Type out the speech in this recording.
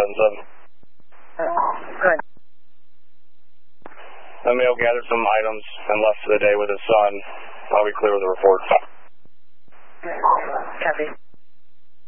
Good. The male gathered some items and left for the day with his son. I'll be clear with the report. Copy.